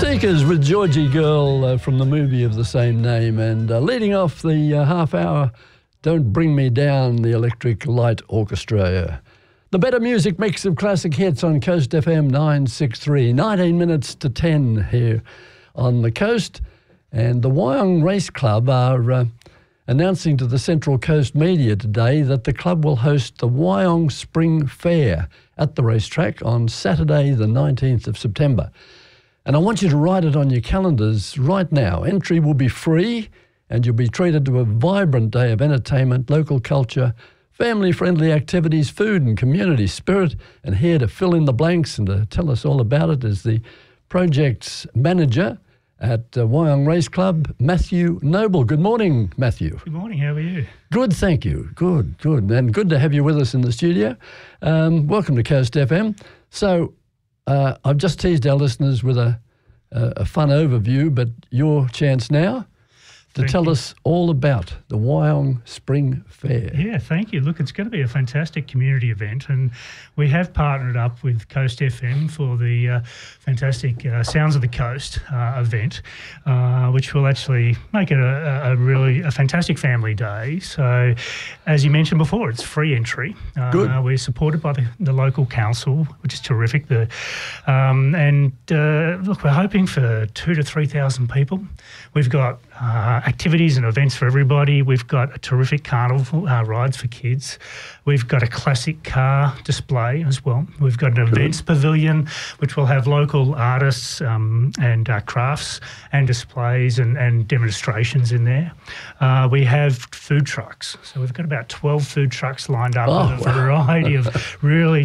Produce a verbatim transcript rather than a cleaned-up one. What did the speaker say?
Seekers with Georgie Girl uh, from the movie of the same name, and uh, leading off the uh, half hour, Don't Bring Me Down, the Electric Light Orchestra. The better music mix of classic hits on Coast F M nine sixty-three, nineteen minutes to ten here on the coast. And the Wyong Race Club are uh, announcing to the Central Coast media today that the club will host the Wyong Spring Fair at the racetrack on Saturday the nineteenth of September. And I want you to write it on your calendars right now. Entry will be free and you'll be treated to a vibrant day of entertainment, local culture, family-friendly activities, food and community spirit. And here to fill in the blanks and to tell us all about it is the project's manager at uh, Wyong Race Club, Matthew Noble. Good morning, Matthew. Good morning, how are you? Good, thank you. Good, good. And good to have you with us in the studio. Um, welcome to Coast F M. So uh, I've just teased our listeners with a, a, a fun overview, but your chance now to Thank tell you. us all about the Wyong Spring Fair. Yeah, thank you. Look, it's going to be a fantastic community event, and we have partnered up with Coast F M for the uh, fantastic uh, Sounds of the Coast uh, event, uh, which will actually make it a, a really a fantastic family day. So, as you mentioned before, it's free entry. Uh, Good. We're supported by the, the local council, which is terrific. The um, and uh, look, we're hoping for two to three thousand people. We've got uh, activities and events for everybody. We've got a terrific carnival uh, rides for kids. We've got a classic car display as well. We've got an events pavilion, which will have local artists um, and uh, crafts and displays and, and demonstrations in there. Uh, we have food trucks. So we've got about twelve food trucks lined up Oh, with a wow. variety of really